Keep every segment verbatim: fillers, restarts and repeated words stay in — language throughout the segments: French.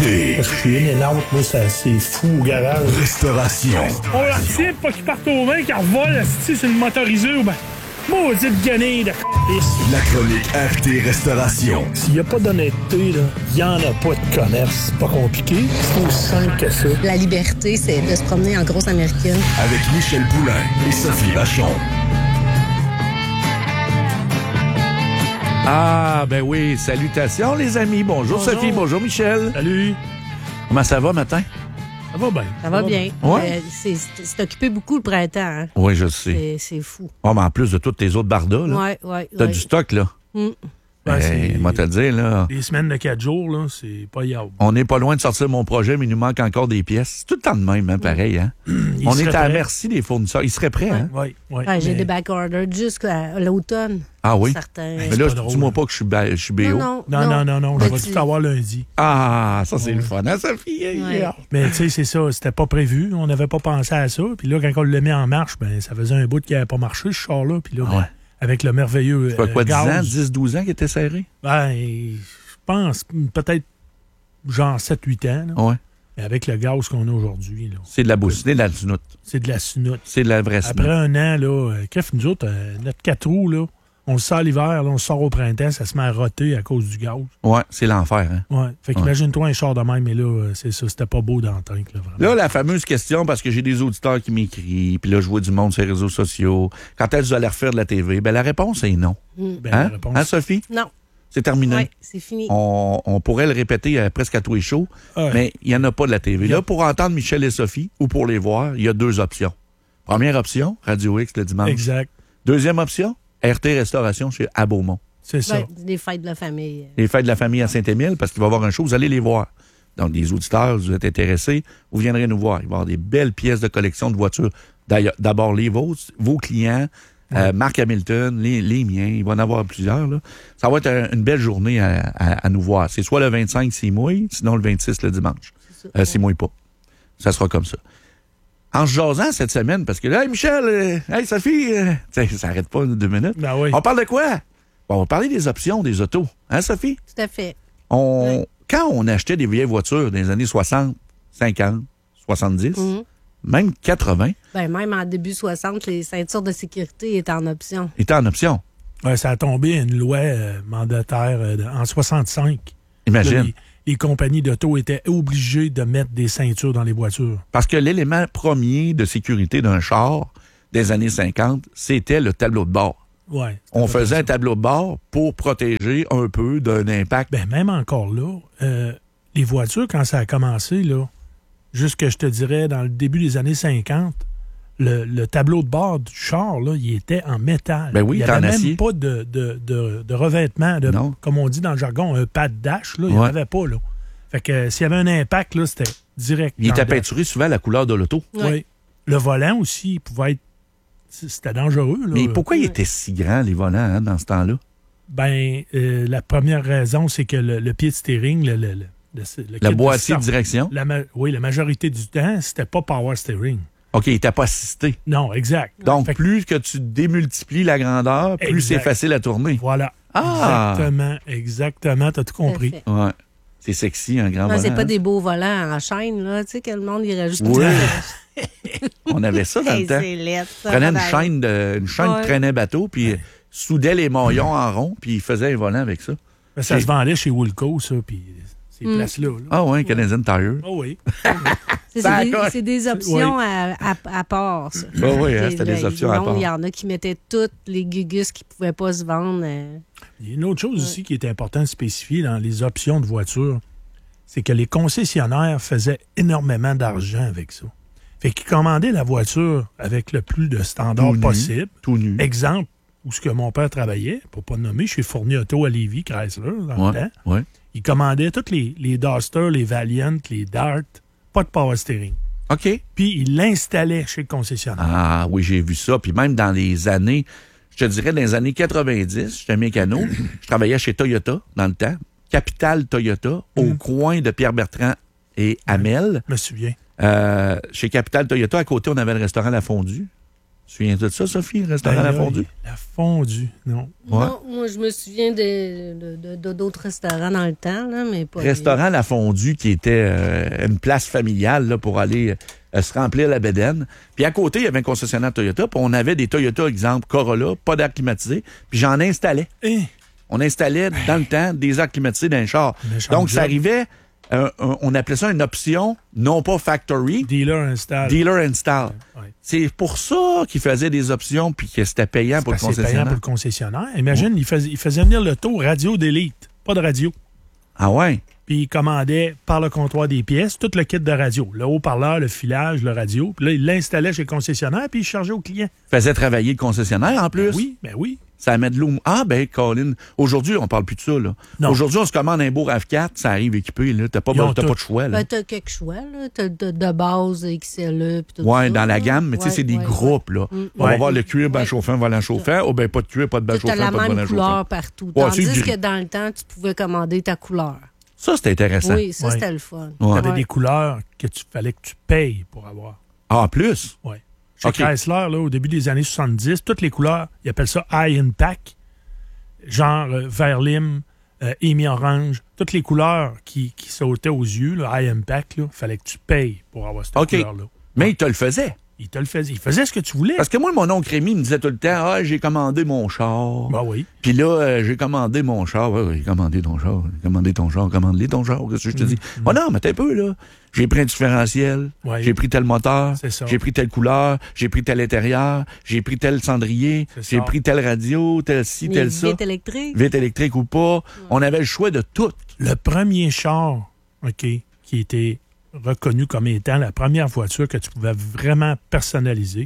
F T. Parce que je suis in and out, moi, c'est, c'est fou au garage. Restauration. On leur tire pas qu'ils partent aux mains, qu'ils revolent asti, sur le motorisé ou ben. Maudite guenille de c***. La chronique F T Restauration. S'il n'y a pas d'honnêteté, il n'y en a pas de commerce. C'est pas compliqué. C'est aussi simple que ça. La liberté, c'est de se promener en grosse américaine. Avec Michel Poulain et Sophie Vachon. Ah, ben oui, salutations les amis. Bonjour, Bonjour. Sophie, bonjour Michel. Salut. Comment ça va matin? Ça va bien. Ça va bien. Ouais. Euh, c'est, c'est, c'est occupé beaucoup le printemps. Hein? Oui, je sais. C'est, c'est fou. Oh, mais en plus de tous tes autres bardas, là, Ouais, ouais, t'as ouais. du stock, là. Mm. Ben, Ben, c'est- moi te le dire, là, Des semaines de quatre jours, là, c'est pas yable. on n'est pas loin de sortir mon projet, mais il nous manque encore des pièces. C'est tout le temps de même, hein, pareil, hein? Il on serait est à la prêt. merci des fournisseurs. Ils seraient prêts, hein? Oui, oui. Ouais, j'ai mais- des back-orders jusqu'à l'automne. Ah oui? Certains. Mais C'est là, pas drôle, dis-moi hein. pas que je suis, ba- je suis B O. non, Non, non, non, non. Je Mais vais tu- tout avoir lundi. Ah, ça, c'est le fun, hein, Sophie? Ouais. Mais tu sais, c'est ça. C'était pas prévu. On n'avait pas pensé à ça. Puis là, quand on le met en marche, ben ça faisait un bout qui n'avait pas marché, ce char-là. Puis là, ben, Ouais. avec le merveilleux C'est pas quoi, euh, dix ans, gaz, dix, douze ans qui étaient serrés? ben, je pense peut-être genre sept huit ans. Là. Ouais. Mais avec le gaz qu'on a aujourd'hui, là, C'est de la boussinée, de la snoute. c'est de la sinoute. C'est de la vraie Après snoute. un an, là, euh, Kref, nous autres, euh, notre quatre roues, là, on le sort l'hiver, là, on le sort au printemps, ça se met à roter à cause du gaz. Ouais, c'est l'enfer, hein? Ouais. Fait qu'imagine-toi un char de même, mais là, euh, c'est ça, c'était pas beau dans le tank, là, vraiment. Là, la fameuse question, parce que j'ai des auditeurs qui m'écrivent, puis là, je vois du monde sur les réseaux sociaux. Quand est-ce que vous allez refaire de la T V? Ben, la réponse est non. Mm. Ben, Hein? la réponse. Hein, Sophie? Non. C'est terminé. Ouais, c'est fini. On, on pourrait le répéter euh, presque à tous les shows, Ouais. mais il n'y en a pas de la T V. Il y a- Là, pour entendre Michel et Sophie, ou pour les voir, il y a deux options. Première option, Radio X le dimanche. Exact. Deuxième option, R T Restauration chez à Beaumont. C'est ça. Ouais, des fêtes de la famille. Les fêtes de la famille à Saint-Émile, parce qu'il va y avoir un show, vous allez les voir. Donc, des auditeurs, vous êtes intéressés, vous viendrez nous voir. Il va y avoir des belles pièces de collection de voitures. D'ailleurs, d'abord, les vôtres, vos clients, euh, Mark Hamilton, les, les miens, il va en avoir plusieurs. Là. Ça va être un- une belle journée à, à- à nous voir. C'est soit le vingt-cinq s'il mouille, sinon le vingt-six le dimanche. C'est ça. Euh, s'il mouille pas. Ça sera comme ça. En se jasant cette semaine, parce que là, hey Michel, euh, hey Sophie, euh, t'sais, ça n'arrête pas deux minutes. Ben oui. On parle de quoi? Bon, on va parler des options des autos. Hein, Sophie? Tout à fait. On, Ouais. Quand on achetait des vieilles voitures dans les années soixante, cinquante, soixante-dix, Mhm. même quatre-vingts, Ben, même en début soixante, les ceintures de sécurité étaient en option. étaient en option. Ouais, ça a tombé une loi euh, mandataire euh, de- en soixante-cinq. Imagine. Là, les, les compagnies d'auto étaient obligées de mettre des ceintures dans les voitures. Parce que l'élément premier de sécurité d'un char des années cinquante, c'était le tableau de bord. Ouais. On c'était faisait ça. un tableau de bord pour protéger un peu d'un impact. Ben, même encore là, euh, les voitures, quand ça a commencé, là, jusque, je te dirais, dans le début des années cinquante, le, le tableau de bord du char, là, il était en métal. Ben oui, il il n'y était en avait même acier. pas de, de, de, de revêtement, de, Non. comme on dit dans le jargon, un pad dash, là, il n'y en Ouais. avait pas. Là. Fait que euh, s'il y avait un impact, là, c'était direct. Il dans était le dash. peinturé souvent à la couleur de l'auto. Ouais. Oui. Le volant aussi, il pouvait être. C'était dangereux. Là. Mais pourquoi il était si grand, les volants, hein, dans ce temps-là? Ben, euh, la première raison, c'est que le, le pied de steering, le, le, le, le- le Le kit boîtier de start- direction? la ma- oui, la majorité du temps, c'était pas power steering. OK, il n'était pas assisté. Non, exact. Donc, Fait que- plus que tu démultiplies la grandeur, plus Exact. c'est facile à tourner. Voilà. Ah! Exactement, exactement. T'as tout compris. Tout à fait. Ouais. C'est sexy, un grand Non, volant. c'est pas hein? des beaux volants en chaîne, là. Tu sais, que le monde irait juste. Oui. On avait ça dans Hey, le temps. c'est laid, ça. Prenait une Ben, chaîne de, une chaîne Ouais. de traînait bateau, puis soudait les maillons en rond, puis il faisait un volant avec ça. Ben, ça C'est- se vendait chez Woolco, ça, puis ces Mm. places-là. là. Ah ouais, Canadian Tire. Ah oui. C'est Ça c'est des, accroche. c'est des options à, à, à part, ça. Ah oui, hein, Et c'était le- des options à non, part. Il y en a qui mettaient toutes les gugus qui ne pouvaient pas se vendre. euh. Il y a une autre chose aussi qui est important de spécifier dans les options de voiture, c'est que les concessionnaires faisaient énormément d'argent avec ça. Fait qu'ils commandaient la voiture avec le plus de standards Tout nu. possible. Tout nu. Exemple, où ce que mon père travaillait, pour pas le nommer, chez Fournier Auto à Lévis, Chrysler, dans le Ouais, temps. ouais. Il commandait toutes les, les Duster, les Valiant, les Dart, pas de power steering. OK. Puis il l'installait chez le concessionnaire. Ah oui, j'ai vu ça. Puis même dans les années, je te dirais dans les années quatre-vingt-dix, j'étais mécano, je travaillais chez Toyota dans le temps, Capital Toyota, au Mm. coin de Pierre-Bertrand et Hamel. Je me souviens. Euh, chez Capital Toyota, à côté, on avait le restaurant La Fondue. Tu te souviens de ça, Sophie, le restaurant Ben La là, Fondue? La fondue, non. Ouais. Non, moi, je me souviens de, de- de- de- d'autres restaurants dans le temps, là, mais pas... Restaurant La Fondue, qui était euh, une place familiale là, pour aller euh, se remplir la bédaine. Puis à côté, il y avait un concessionnaire Toyota, puis on avait des Toyota, exemple, Corolla, pas d'air climatisé, puis j'en installais. Eh, On installait dans le temps des airs climatisés dans les chars. Méchant Donc, ça job. arrivait, euh, un- on appelait ça une option, non pas factory, dealer install. dealer install. Ouais. C'est pour ça qu'ils faisaient des options puis que c'était payant pour le Parce que c'est payant concessionnaire. pour le concessionnaire. Imagine, il, faisait, il faisait venir le taux radio d'élite, pas de radio. Ah ouais? Puis il commandait par le comptoir des pièces tout le kit de radio. Le haut-parleur, le filage, le radio. Puis là, il l'installait chez le concessionnaire, puis il chargeait au client. Faisait travailler le concessionnaire en plus. Oui, ben oui. Ça met de l'eau. Ah, ben, Colin. Aujourd'hui, on parle plus de ça, là. Non. Aujourd'hui, on se commande un beau RAV quatre, ça arrive équipé, là. T'as pas, Ils ont t'as tout. pas de choix, là. Ben, t'as quelques choix, là. T'as de, de base, X L E, puis tout Ouais, ça. dans la là. gamme, mais tu sais, Ouais, c'est des ouais, groupes, là. Mm. On va Ouais. voir le cuir, ben Ouais. chauffant, volant chauffant. Ou ben pas de cuir, pas de ben ouais. chauffant, T'as la pas de volant même chauffant. couleur partout. Ouais, Tandis c'est gris. que dans le temps, tu pouvais commander ta couleur. Ça, c'est intéressant. Oui, ça, Ouais. c'était le fun. Il y Ouais. avait Ouais. des couleurs que tu fallait que tu payes pour avoir. Ah, en plus? Ouais. Chez OK. Chrysler, là, au début des années soixante-dix, toutes les couleurs, ils appellent ça High Impact, genre euh, vert lime, euh, émi orange, toutes les couleurs qui, qui sautaient aux yeux, là, High Impact, il fallait que tu payes pour avoir cette OK. couleur-là. Mais il te le faisait. Il te le faisait. Il faisait ce que tu voulais. Parce que moi, mon oncle Rémi me disait tout le temps, ah, j'ai commandé mon char. Ben oui. Puis là, euh, j'ai commandé mon char. Ouais, ouais, j'ai commandé ton char. J'ai commandé ton char. Commande-les ton char. Qu'est-ce que je te dis? Oh non, mais t'es un peu, là. J'ai pris un différentiel. Ouais. J'ai pris tel moteur. C'est ça. J'ai pris telle couleur. J'ai pris tel intérieur. J'ai pris tel cendrier. C'est J'ai ça. pris telle radio, tel ci, Les tel ça. vitres électriques. Vite électrique ou pas. On avait le choix de tout. Le premier char, OK, qui était reconnu comme étant la première voiture que tu pouvais vraiment personnaliser,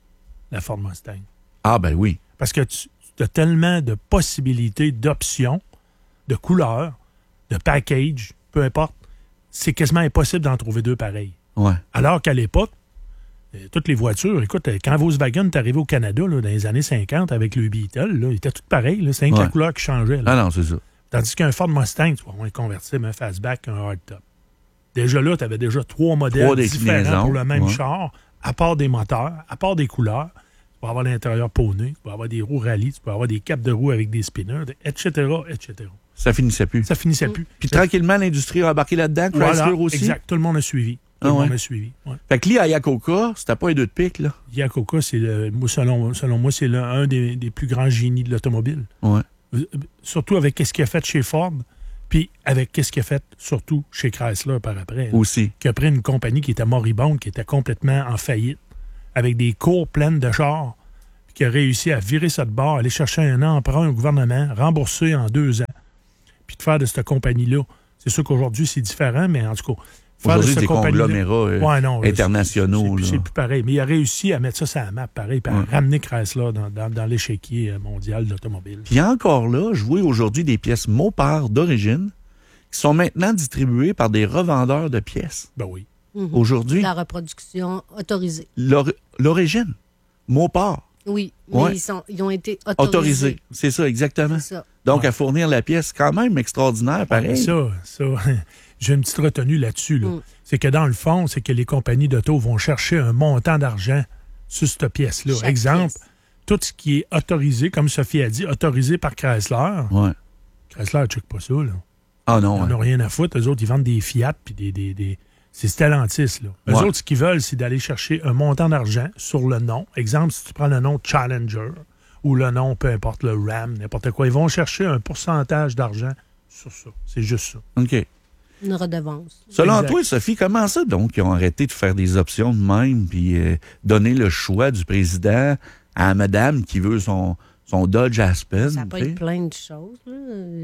la Ford Mustang. Ah, ben oui. Parce que tu as tellement de possibilités, d'options, de couleurs, de package, peu importe. C'est quasiment impossible d'en trouver deux pareils. Ouais. Alors qu'à l'époque, euh, toutes les voitures, écoute, euh, quand Volkswagen est arrivé au Canada là, dans les années cinquante avec le Beetle, là, ils étaient tous pareils. là. C'est rien que Ouais. la couleur qui changeait. là. Ah non, c'est ça. Tandis qu'un Ford Mustang, tu vas avoir un convertible, un fastback, un hardtop. Déjà là, tu avais déjà trois modèles Trois différents déclinaisons, pour le même ouais. char, à part des moteurs, à part des couleurs. Tu peux avoir l'intérieur poney, tu peux avoir des roues rallye, tu peux avoir des capes de roues avec des spinners, et cetera, et cetera. Ça finissait plus. Ça finissait plus. Puis tranquillement, l'industrie a embarqué là-dedans. Chrysler Voilà, aussi. exact. Tout le monde a suivi. Tout Ah le monde ouais. a suivi. Ouais. Fait que l'I A Yakoka, c'était pas un deux de pique, là. Yakoka, c'est le- moi, selon, selon moi, c'est le- un des, des plus grands génies de l'automobile. Ouais. Euh, Surtout avec ce qu'il a fait chez Ford, puis avec ce qu'il a fait surtout chez Chrysler par après. là. Aussi. Qui a pris une compagnie qui était moribonde, qui était complètement en faillite, avec des cours pleines de chars, puis qui a réussi à virer ça de bord, aller chercher un emprunt au gouvernement, rembourser en deux ans, puis de faire de cette compagnie-là. C'est sûr qu'aujourd'hui, c'est différent, mais en tout cas, faire de Aujourd'hui, cette des compagnie-là- conglomérats euh, Ouais, non, internationaux. c'est- là. C'est plus pareil. Mais il a réussi à mettre ça sur la map, pareil, puis à Ouais. ramener Chrysler dans, dans, dans l'échiquier euh, mondial de l'automobile. Puis encore là, je vois aujourd'hui des pièces Mopar d'origine qui sont maintenant distribuées par des revendeurs de pièces. Ben oui. Mhm. Aujourd'hui, La reproduction autorisée. l'or- l'origine, Mopar, Oui, mais Ouais. ils, sont, ils ont été autorisée. autorisés. C'est ça, exactement. C'est ça. Donc, Ouais. à fournir la pièce quand même extraordinaire, pareil. Ça, ça, j'ai une petite retenue là-dessus. Là. Mm. C'est que dans le fond, c'est que les compagnies d'auto vont chercher un montant d'argent sur cette pièce-là. Chaque Exemple, pièce. tout ce qui est autorisé, comme Sophie a dit, autorisé par Chrysler. Ouais. Chrysler ne check pas ça. Là. Ah Ils non, n'en ouais. ont rien à foutre. Eux autres, ils vendent des Fiat puis des. des, des... C'est Stellantis. Là. Eux Ouais. autres, ce qu'ils veulent, c'est d'aller chercher un montant d'argent sur le nom. Exemple, si tu prends le nom Challenger ou le nom, peu importe, le Ram, n'importe quoi, ils vont chercher un pourcentage d'argent sur ça. C'est juste ça. OK. Une redevance. Selon Exact. toi, Sophie, comment ça, donc, ils ont arrêté de faire des options de même puis euh, donner le choix du président à madame qui veut son, son Dodge Aspen? Ça peut tu sais? être plein de choses. Là.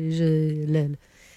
Je- le- le-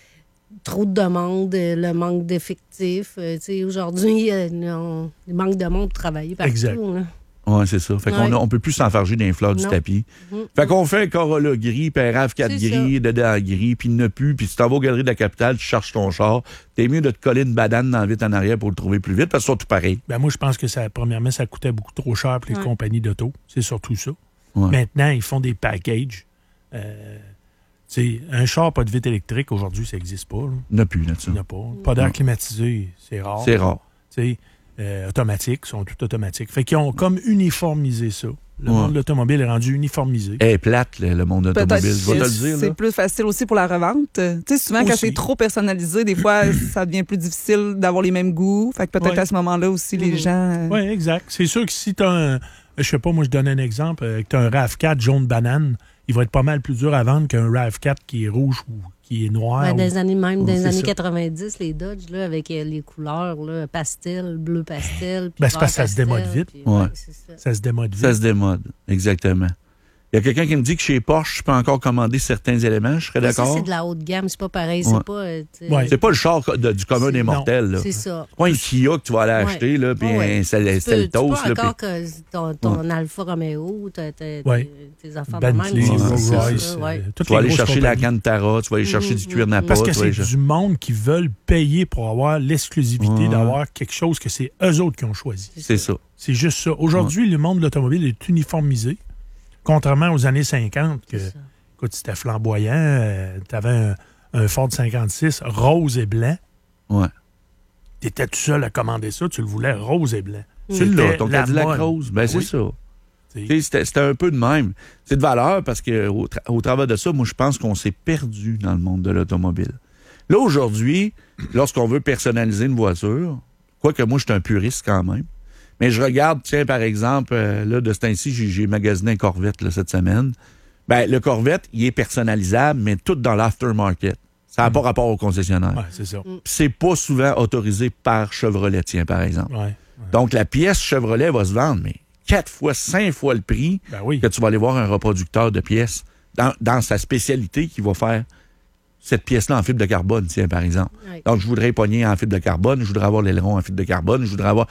trop de demandes, euh, le manque d'effectifs. Euh, tu sais, aujourd'hui, euh, on- il manque de monde pour travailler partout. Exact. là. Oui, c'est ça. Fait qu'on Ouais. a- on peut plus s'enfarger d'un fleur du Non. tapis. Mhm. Fait qu'on fait un Corolla gris, puis un RAV quatre C'est gris, dedans gris, puis il ne plus, puis tu t'en vas aux galeries de la capitale, tu cherches ton char. T'es mieux de te coller une badane dans la vite en arrière pour le trouver plus vite, parce que c'est tout pareil. Ben moi, je pense que ça, premièrement, ça coûtait beaucoup trop cher pour les Ouais. compagnies d'auto. C'est surtout ça. Ouais. Maintenant, ils font des packages. Euh, tu sais, un char pas de vitre électrique, aujourd'hui, ça n'existe pas. là. Il n'y en a plus là-dessus. Il n'y en a pas. Pas d'air Ouais. climatisé, c'est rare. C'est rare. Tu sais, euh, automatiques, sont toutes automatiques. Fait qu'ils ont comme uniformisé ça. Le Ouais. monde de l'automobile est rendu uniformisé. Elle est plate, le, le monde Peut-être automobile, je vais te le dire. c'est là. plus facile aussi pour la revente. Tu sais, souvent, quand Aussi. c'est trop personnalisé, des fois, ça devient plus difficile d'avoir les mêmes goûts. Fait que peut-être Ouais. à ce moment-là aussi, les gens... euh, Oui, exact. C'est sûr que si tu as un. Je sais pas, moi, je donne un exemple. euh, que tu as un RAV quatre jaune banane, il va être pas mal plus dur à vendre qu'un RAV quatre qui est rouge ou qui est noir. Ouais, ou- dans les années, même dans les c'est années ça. quatre-vingt-dix, les Dodge, là, avec euh, les couleurs, là, pastel, bleu pastel. puis Ben, c'est parce que vert ça se démode pastel, vite. puis, Ouais. c'est ça. Ça se démode vite. Ça se démode, exactement. Il y a quelqu'un qui me dit que chez Porsche, je peux encore commander certains éléments, je serais Ça, d'accord. c'est de la haute gamme, c'est pas pareil. Ouais. C'est pas. euh, tu sais, Ouais. C'est pas le char de- du commun C'est- des non. mortels. Là. C'est ça. C'est pas un Kia que tu vas aller Ouais. acheter, là, puis Ouais, ouais. un Cel- Tu peux, Seltos. tu peux là, encore puis- que ton, ton Alfa Romeo, t'as, t'as, Ouais. tes affaires de même. Bentley, c'est Rolls ça, Royce. ouais. euh, toutes Tu vas les aller grosses chercher la compagnies. Cantara, tu vas aller chercher du cuir Napa. Parce que tu vas aller c'est chercher- du monde qui veulent payer pour avoir l'exclusivité Ouais. d'avoir quelque chose que c'est eux autres qui ont choisi. C'est ça. C'est juste ça. Aujourd'hui, le monde de l'automobile est uniformisé, contrairement aux années cinquante, que, C'est ça. écoute, c'était flamboyant. tu avais un, un Ford cinquante-six rose et blanc. Ouais. Tu étais tout seul à commander ça, tu le voulais rose et blanc. Tu l'as, C'était ton la Cadillac mode. rose. Ben, c'est Oui. ça. C'est- Tu sais, C'était c'était un peu de même. C'est de valeur parce que au, tra- au travers de ça, moi, je pense qu'on s'est perdu dans le monde de l'automobile. Là, aujourd'hui, lorsqu'on veut personnaliser une voiture, quoique moi, je suis un puriste quand même, mais je regarde, tiens, par exemple, euh, là, de ce temps-ci, j'ai j'ai magasiné un Corvette là, cette semaine. Ben, le Corvette, il est personnalisable, mais tout dans l'aftermarket. Ça n'a pas rapport au concessionnaire. Ouais, c'est ça. Mm. C'est pas souvent autorisé par Chevrolet, tiens, par exemple. Ouais. Donc, la pièce Chevrolet va se vendre, mais quatre fois, cinq fois le prix Ben oui. que tu vas aller voir un reproducteur de pièces dans, dans sa spécialité qui va faire cette pièce-là en fibre de carbone, tiens, par exemple. Ouais. Donc, je voudrais pogner en fibre de carbone, je voudrais avoir l'aileron en fibre de carbone, je voudrais avoir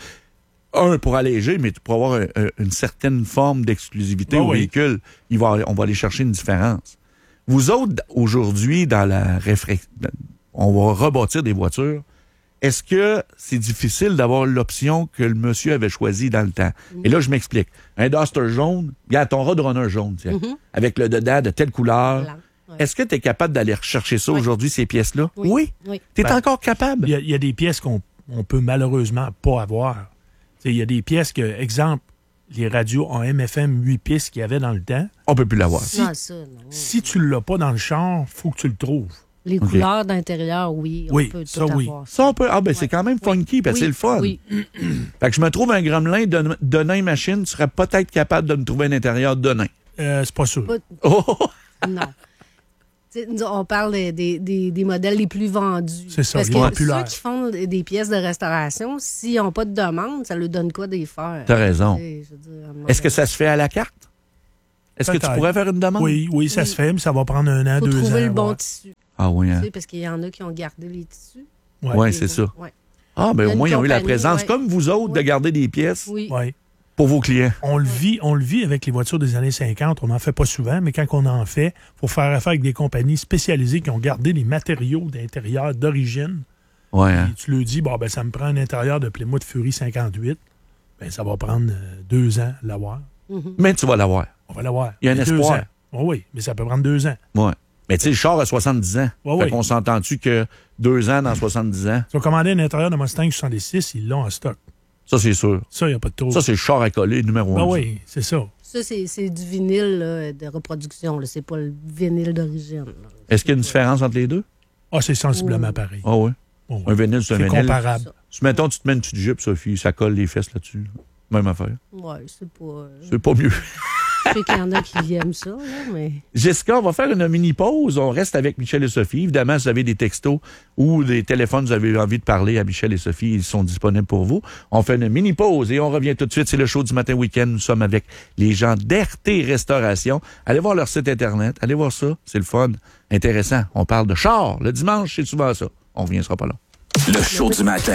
un pour alléger, mais pour avoir un- un- une certaine forme d'exclusivité Ah au oui. véhicule, il va, on va aller chercher une différence. Vous autres, aujourd'hui, dans la réflexion, on va rebâtir des voitures. Est-ce que c'est difficile d'avoir l'option que le monsieur avait choisie dans le temps? Et là, je m'explique. Un Duster jaune, regarde, ton Roadrunner jaune, tiens, Mhm. avec le dedans de telle couleur. Blanc, ouais. Est-ce que tu es capable d'aller rechercher ça Oui. aujourd'hui, ces pièces-là? Oui. Oui. Tu es Ben, encore capable? Il y, a, il y a des pièces qu'on on peut malheureusement pas avoir. Tu sais, il y a des pièces que, exemple, les radios en M F M huit pistes qu'il y avait dans le temps, On peut plus l'avoir. Si- Non, ça, non. si tu l'as pas dans le char, faut que tu le trouves. Les OK. couleurs d'intérieur, oui. On Oui, peut ça, tout oui. avoir. Ça, on peut. Ah, ben, c'est Ouais. quand même funky, parce que Oui, c'est le fun. Oui. Fait que je me trouve un gremlin de, de nain machine, tu serais peut-être capable de me trouver un intérieur de nain. Euh, c'est pas sûr. Pas- Oh! Non. Tu sais, nous, on parle des, des, des- des modèles les plus vendus. C'est ça, Parce les que populaires. ceux qui font des pièces de restauration, s'ils n'ont pas de demande, ça leur donne quoi d'y faire? T'as raison. Tu sais, je veux dire, à un moment Est-ce que donné, ça se fait à la carte? Est-ce que tu Peut-être. pourrais faire une demande? Oui, oui, ça Oui. se fait, mais ça va prendre un an, faut deux ans. trouver le bon ouais. tissu. Ah oui, hein? Tu sais, parce qu'il y en a qui ont gardé les tissus. Ouais. Ouais, c'est ça. Ouais. Ah, ben Il y a au une moins, ils ont eu la compagnie, présence, ouais. comme vous autres, de Oui. garder des pièces Oui. Ouais. pour vos clients. On le vit, on le vit avec les voitures des années cinquante. On n'en fait pas souvent, mais quand on en fait, il faut faire affaire avec des compagnies spécialisées qui ont gardé les matériaux d'intérieur d'origine. Ouais, hein? Puis tu leur dis, bon, ben, ça me prend un intérieur de Plymouth Fury cinquante-huit. Ben, ça va prendre euh, deux ans l'avoir. Mhm. Mais tu vas l'avoir. On va l'avoir. Il y a un Mais deux espoir. ans. Oh oui, mais ça peut prendre deux ans. Ouais. Mais tu sais, le char a soixante-dix ans. Ouais, fait ouais. qu'on s'entend-tu que deux ans dans soixante-dix ans, Si on commandait un intérieur de Mustang soixante-six, ils l'ont en stock. ça, c'est sûr. Ça, il n'y a pas de trop. Ça, c'est le char à coller numéro Ben un. oui, c'est ça. Ça, c'est c'est du vinyle là, de reproduction. là. C'est pas le vinyle d'origine. là. Est-ce qu'il y a une différence entre les deux? Ah, c'est sensiblement Oh. pareil. Ah oui. Oh, oui. Un vinyle, c'est un C'est vinyle. comparable. Ça. Si, mettons, tu te mets une petite jupe, Sophie, ça colle les fesses là-dessus. Même affaire. Ouais, c'est pas. euh, C'est pas mieux. Je sais qu'il y en a qui aiment ça, là, mais. Jessica, on va faire une mini-pause. On reste avec Michel et Sophie. Évidemment, si vous avez des textos ou des téléphones, vous avez envie de parler à Michel et Sophie, ils sont disponibles pour vous. On fait une mini-pause et on revient tout de suite. C'est le show du matin week-end. Nous sommes avec les gens d'R T Restauration. Allez voir leur site Internet. Allez voir ça. C'est le fun. Intéressant. On parle de char. Le dimanche, c'est souvent ça. On revient, ce sera pas long. Le show du matin.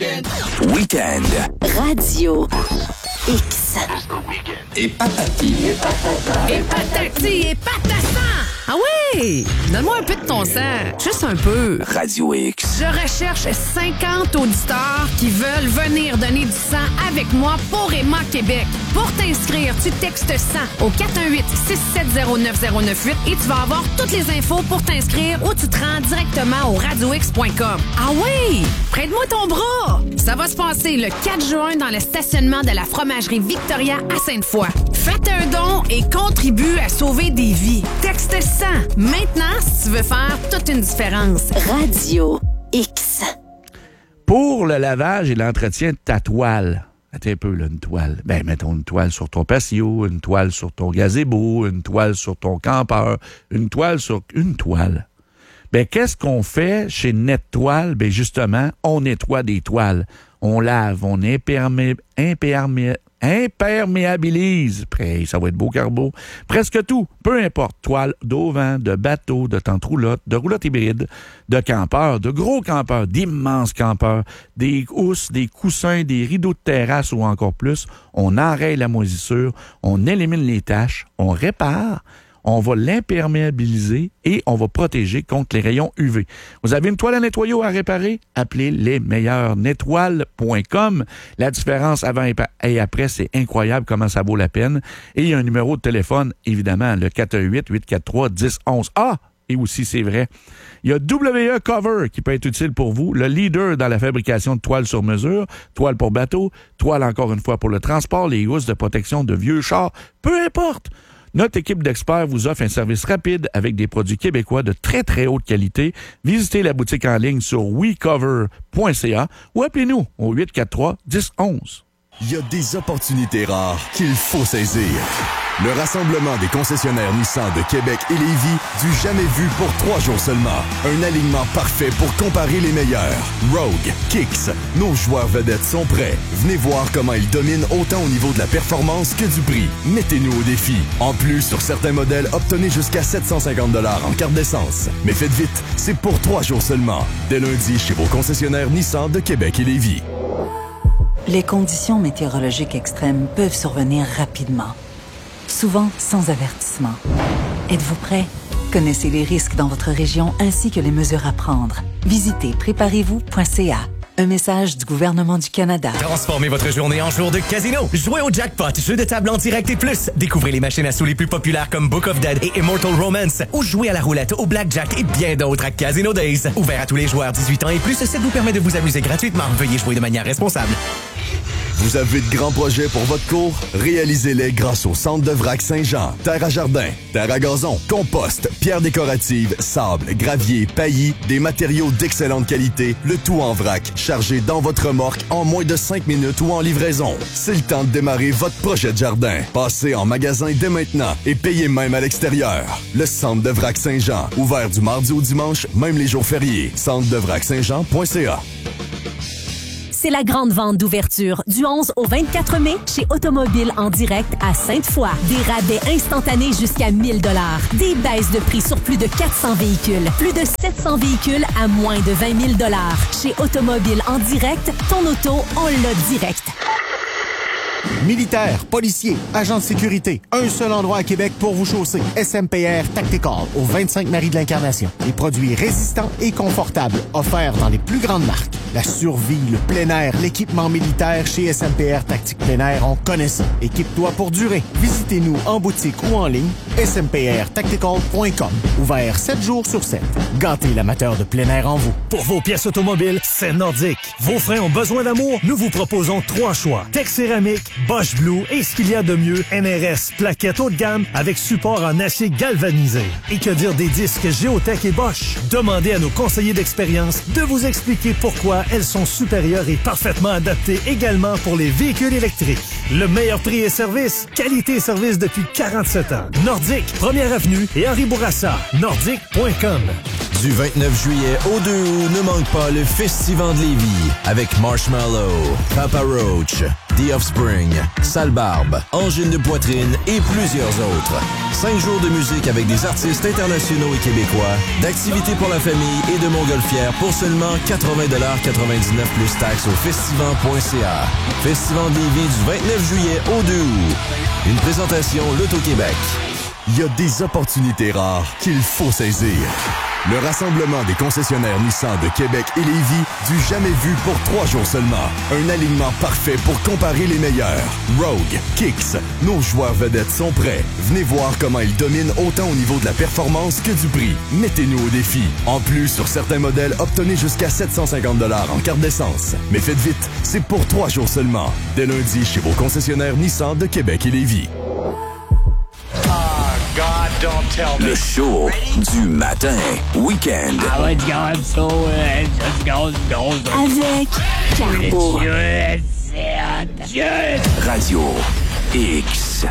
Week-end. Radio X. Et patati. Et patati et patassan! Ah oui! Donne-moi un peu de ton sang. Juste un peu. Radio X. Je recherche cinquante auditeurs qui veulent venir donner du sang avec moi pour Emma Québec. Pour t'inscrire, tu textes sang au quatre un huit, six sept zéro, neuf zéro neuf huit et tu vas avoir toutes les infos pour t'inscrire ou tu te rends directement au radio x point com. Ah oui! Prête-moi ton bras! Ça Ça va se passer le quatre juin dans le stationnement de la fromagerie Victoria à Sainte-Foy. Faites un don et contribue à sauver des vies. Texte cent. Maintenant, si tu veux faire toute une différence. Radio X. Pour le lavage et l'entretien de ta toile, attends un peu, là, une toile. Ben, mettons une toile sur ton patio, une toile sur ton gazebo, une toile sur ton campeur, une toile sur une toile. Ben, qu'est-ce qu'on fait chez NetToile? Ben, justement, on nettoie des toiles. On lave, on impermé... impermé... imperméabilise. Après, ça va être beau carbo. Presque tout. Peu importe. Toile d'auvent, de bateau, de tente roulotte, de roulotte hybride, de campeurs, de gros campeurs, d'immenses campeurs, des housses, des coussins, des rideaux de terrasse ou encore plus. On enraye la moisissure, on élimine les taches, on répare, on va l'imperméabiliser et on va protéger contre les rayons U V. Vous avez une toile à nettoyer ou à réparer? Appelez les meilleurs. nettoile point com. La différence avant et après, c'est incroyable comment ça vaut la peine. Et il y a un numéro de téléphone, évidemment, le quatre un huit, huit quatre trois, un zéro un un. Ah! Et aussi, c'est vrai, il y a W E Cover qui peut être utile pour vous, le leader dans la fabrication de toiles sur mesure, toiles pour bateau, toiles encore une fois pour le transport, les housses de protection de vieux chars, peu importe. Notre équipe d'experts vous offre un service rapide avec des produits québécois de très, très haute qualité. Visitez la boutique en ligne sur we cover point c a ou appelez-nous au huit quatre trois, un zéro un un. Il y a des opportunités rares qu'il faut saisir. Le rassemblement des concessionnaires Nissan de Québec et Lévis, du jamais vu pour trois jours seulement. Un alignement parfait pour comparer les meilleurs. Rogue, Kicks, nos joueurs vedettes sont prêts. Venez voir comment ils dominent autant au niveau de la performance que du prix. Mettez-nous au défi. En plus, sur certains modèles, obtenez jusqu'à sept cent cinquante dollars en carte d'essence. Mais faites vite, c'est pour trois jours seulement. Dès lundi, chez vos concessionnaires Nissan de Québec et Lévis. Les conditions météorologiques extrêmes peuvent survenir rapidement, souvent sans avertissement. Êtes-vous prêt? Connaissez les risques dans votre région ainsi que les mesures à prendre. Visitez préparez vous point c a. Un message du gouvernement du Canada. Transformez votre journée en jour de casino. Jouez au Jackpot, jeu de table en direct et plus. Découvrez les machines à sous les plus populaires comme Book of Dead et Immortal Romance. Ou jouez à la roulette, au blackjack et bien d'autres à Casino Days. Ouvert à tous les joueurs dix-huit ans et plus, ça vous permet de vous amuser gratuitement. Veuillez jouer de manière responsable. Vous avez de grands projets pour votre cour? Réalisez-les grâce au Centre de Vrac Saint-Jean. Terre à jardin, terre à gazon, compost, pierres décoratives, sable, gravier, paillis, des matériaux d'excellente qualité, le tout en vrac, chargé dans votre remorque en moins de cinq minutes ou en livraison. C'est le temps de démarrer votre projet de jardin. Passez en magasin dès maintenant et payez même à l'extérieur. Le Centre de Vrac Saint-Jean, ouvert du mardi au dimanche, même les jours fériés. centre de vrac saint jean point c a. C'est la grande vente d'ouverture du onze au vingt-quatre mai chez Automobile en direct à Sainte-Foy. Des rabais instantanés jusqu'à mille dollars. Des baisses de prix sur plus de quatre cents véhicules. Plus de sept cents véhicules à moins de vingt mille dollars. Chez Automobile en direct, ton auto, on l'a direct. Militaires, policiers, agents de sécurité, un seul endroit à Québec pour vous chausser. S M P R Tactical, au vingt-cinq Marie de l'Incarnation. Des produits résistants et confortables, offerts dans les plus grandes marques. La survie, le plein air, l'équipement militaire chez S M P R Tactique Plein Air, on connaît ça. Équipe-toi pour durer. Visitez-nous en boutique ou en ligne, s m p r tactical point com. Ouvert sept jours sur sept. Gâtez l'amateur de plein air en vous. Pour vos pièces automobiles, c'est Nordic. Vos freins ont besoin d'amour? Nous vous proposons trois choix. Tex Céramique, Bosch Blue et ce qu'il y a de mieux, N R S plaquettes haut de gamme avec support en acier galvanisé. Et que dire des disques Géotech et Bosch? Demandez à nos conseillers d'expérience de vous expliquer pourquoi elles sont supérieures et parfaitement adaptées également pour les véhicules électriques. Le meilleur prix et service, qualité et service depuis quarante-sept ans. Nordic, première avenue et Henri Bourassa. Nordic point com. Du vingt-neuf juillet au deux août, ne manque pas le Festival de Lévis avec Marshmallow, Papa Roach, The Offspring, Sale Barbe, Angine de poitrine et plusieurs autres. Cinq jours de musique avec des artistes internationaux et québécois, d'activités pour la famille et de montgolfières pour seulement quatre-vingts dollars quatre-vingt-dix-neuf plus taxes au festival point c a. Festival de Lévis du vingt-neuf juillet au deux août. Une présentation L'Auto-Québec. il y a des opportunités rares qu'il faut saisir. Le rassemblement des concessionnaires Nissan de Québec et Lévis, du jamais vu pour trois jours seulement. Un alignement parfait pour comparer les meilleurs. Rogue, Kicks, nos joueurs vedettes sont prêts. Venez voir comment ils dominent autant au niveau de la performance que du prix. Mettez-nous au défi. En plus, sur certains modèles, obtenez jusqu'à sept cent cinquante dollars en carte d'essence. Mais faites vite, c'est pour trois jours seulement. Dès lundi, chez vos concessionnaires Nissan de Québec et Lévis. God, don't tell me. Le show du matin. Week-end. Ah ouais, regarde ça, ouais, ça, gaz, gaz. Avec Carbo. Dieu, c'est Dieu. Radio X.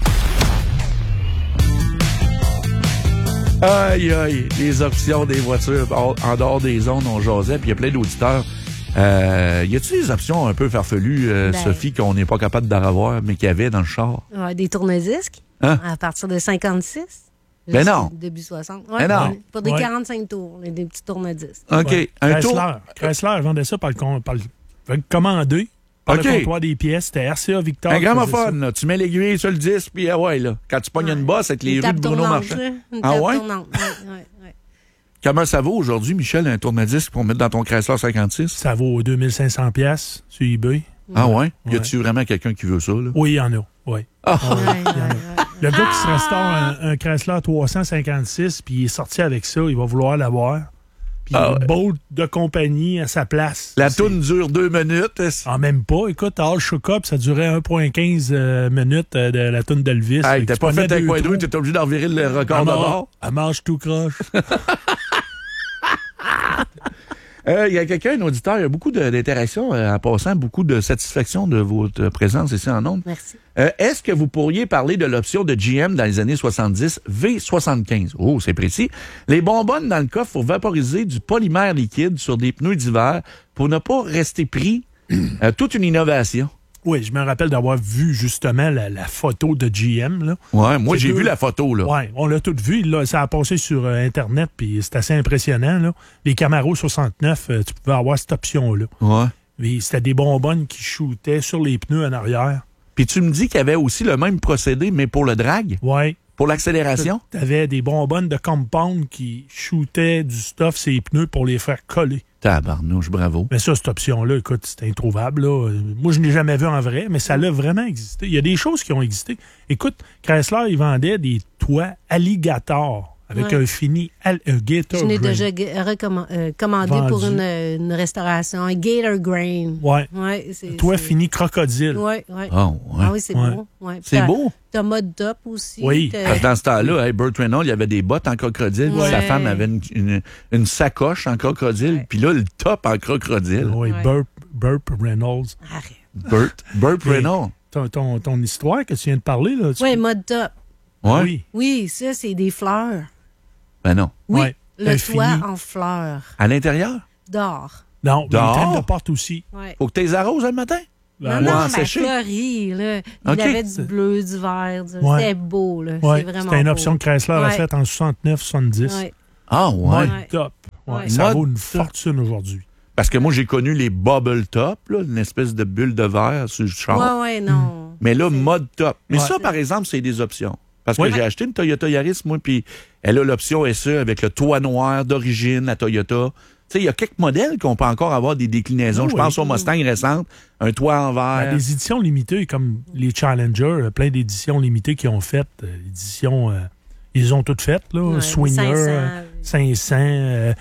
Aïe, aïe, les options des voitures en, en dehors des zones, on jasait, puis il y a plein d'auditeurs. Euh, y a-t-il des options un peu farfelues, euh, Ben. Sophie, qu'on n'est pas capable d'en avoir, mais qu'il y avait dans le char? Ouais, des tourne-disques. Hein? À partir de cinquante-six. Ben jusqu'au non. Début soixante. Ben non. Pour des Ouais. quarante-cinq tours, des petits tourne-disques. OK. Ouais. Un Chrysler, tour. Chrysler vendait ça par le, con- par le fait que commandé par OK. le comptoir des pièces. C'était R C A Victor. Un qui faisait gramophone, ça. là. Tu mets l'aiguille sur le disque, puis ah ouais, là. Quand tu pognes une bosse avec les Une rues table de Bruno tournante, Marchand. là. Une Ah table ouais? tournante. Ouais, ouais, ouais. Comment ça vaut aujourd'hui, Michel, un tourne-disque pour mettre dans ton Chrysler cinquante-six? Ça vaut deux mille cinq cents pièces sur eBay. Ah ouais? Y Ouais. a-tu vraiment quelqu'un qui veut ça, là? Oui, il y en a. Oui. Ah. Ouais, il y en a. Le gars qui se restaure un, un Chrysler trois cent cinquante-six, puis il est sorti avec ça, il va vouloir l'avoir. Puis Ah ouais. le bolt de compagnie à sa place. La toune dure deux minutes. Ah, même pas. Écoute, All Shook Up, ça durait un virgule quinze euh, minutes euh, de la toune d'Elvis. Hey, Fait que t'as tu pas prenais fait un deux coin de trous. rue, t'es obligé d'en virer le record Elle de mange- bord. Elle mange tout croche. Il euh, y a quelqu'un, un auditeur, il y a beaucoup de- d'interactions euh, en passant, beaucoup de satisfaction de votre présence ici en ondes. Merci. Euh, Est-ce que vous pourriez parler de l'option de G M dans les années soixante-dix, V soixante-quinze? Oh, c'est précis. Les bonbonnes dans le coffre pour vaporiser du polymère liquide sur des pneus d'hiver pour ne pas rester pris. Euh, toute une innovation. Oui, je me rappelle d'avoir vu justement la, la photo de G M. Là. Ouais, moi C'est j'ai deux- vu la photo, là. Oui, on l'a tout vu. Là, ça a passé sur euh, Internet, puis c'est assez impressionnant. Là. Les Camaro soixante-neuf, euh, tu pouvais avoir cette option-là. Ouais. Mais c'était des bonbonnes qui shootaient sur les pneus en arrière. Puis tu me dis qu'il y avait aussi le même procédé, mais pour le drag? Oui. Pour l'accélération? Tu avais des bonbonnes de compound qui shootaient du stuff sur les pneus pour les faire coller. Tabarnouche, bravo. Mais ça, cette option-là, écoute, c'est introuvable. Là. Moi, je n'ai jamais vu en vrai, mais ça l'a vraiment existé. Il y a des choses qui ont existé. Écoute, Chrysler, il vendait des toits alligator avec Ouais. un fini al- un Gator Je n'ai Grain. déjà gu- recommand- euh, commandé Vendu. pour une, une restauration, un Gator Grain. Ouais. Ouais, c'est, Toi, c'est- fini crocodile. Oui, oui. Ah, ouais. Ah oui, c'est Ouais. beau. Ouais. C'est T'as- beau? T'as mode top aussi. Oui. T'as- Parce que dans ce temps-là, hey, Burt Reynolds, il y avait des bottes en crocodile, puis Ouais. sa femme avait une, une, une sacoche en crocodile, puis là, le top en crocodile. Oui, Ouais. Burp, Burp Reynolds. Arrête. Burt, Burt Mais Reynolds. Ton, ton, ton histoire que tu viens de parler, là. tu Oui, peux- mode top. Ouais. Oui. Oui, ça, c'est des fleurs. Ben non. Oui, Ouais. le Un toit fini. en fleurs À l'intérieur? d'or. Non, mais Dehors? les traînes de porte aussi. Ouais. Faut que tu les arroses le matin? Ben, non, ouais, non, en mais séché. fleuri, là. Il OK. avait du bleu, du vert. du- Ouais. C'était beau, là. ouais, C'est vraiment c'était une beau. option que Chrysler a Ouais. faite en soixante-neuf soixante-dix. Ouais. Ah ouais. Mode Ouais. top. Ouais, Ouais. Ça Mode vaut une top. fortune aujourd'hui. Parce que moi, j'ai connu les bubble top, là, une espèce de bulle de verre sur le char. Ouais, ouais, non. Mais là, mode top. Mais Ouais. ça, par exemple, c'est des options. Parce que Oui. j'ai acheté une Toyota Yaris, moi, puis elle a l'option S E avec le toit noir d'origine, la Toyota. Tu sais, il y a quelques modèles qu'on peut encore avoir des déclinaisons. Ah Je oui. pense aux Mustang récentes, un toit en verre. Ben, les éditions limitées, comme les Challenger, euh, plein d'éditions limitées qui ont fait. euh, éditions, euh, ils ont toutes faites, là. Ouais, Swinger, cinq cents. euh, cinq cents, euh,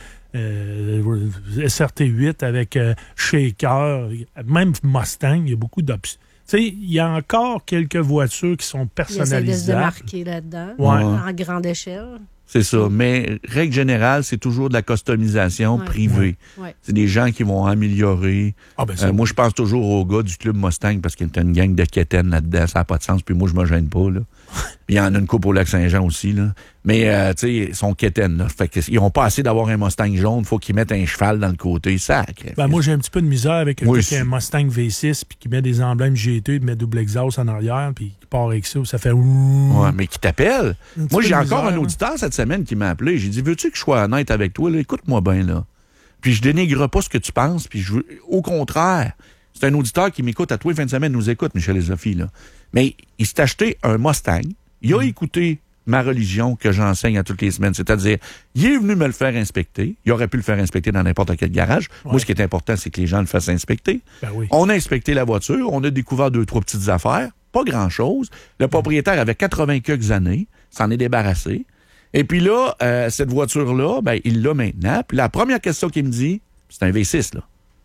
euh, S R T huit avec euh, Shaker, même Mustang, il y a beaucoup d'options. Tu sais, il y a encore quelques voitures qui sont Il essaie de se personnalisables. démarquer là-dedans. Ouais. En grande échelle. C'est ça. Mais règle générale, c'est toujours de la customisation Ouais. privée. Ouais. C'est des gens qui vont améliorer. Ah, ben, ça- Euh, moi, je pense toujours aux gars du club Mustang parce qu'il y a une gang de quétaines là-dedans. Ça n'a pas de sens. Puis moi, je me gêne pas. Là. Puis il y en a une coupe au Lac-Saint-Jean aussi. Là. Mais, euh, tu sais, ils sont quétaines. Là. Fait qu'ils n'ont pas assez d'avoir un Mustang jaune. Il faut qu'ils mettent un cheval dans le côté. Sacré. Ben, moi, j'ai un petit peu de misère avec un Moi gars qui a un aussi. Mustang V six puis qui met des emblèmes G T, qui met double exhaust en arrière, puis qui part avec ça, ça fait ouh. Ouais, mais qui t'appelle. Un petit Moi, peu j'ai de encore misère, un hein. auditeur cette semaine qui m'a appelé. J'ai dit, veux-tu que je sois honnête avec toi? Là? Écoute-moi bien, là. Puis je dénigre pas ce que tu penses. Puis je veux... Au contraire, c'est un auditeur qui m'écoute à tous les fins de semaine, nous écoute, Michel et Sophie, là. Mais il s'est acheté un Mustang. Il a écouté ma religion que j'enseigne à toutes les semaines. C'est-à-dire, il est venu me le faire inspecter. Il aurait pu le faire inspecter dans n'importe quel garage. Ouais. Moi, ce qui est important, c'est que les gens le fassent inspecter. Ben oui. On a inspecté la voiture. On a découvert deux, trois petites affaires. Pas grand-chose. Le propriétaire avait quatre-vingts quelques années. S'en est débarrassé. Et puis là, euh, cette voiture-là, ben, il l'a maintenant. Puis la première question qu'il me dit, c'est un V six, là.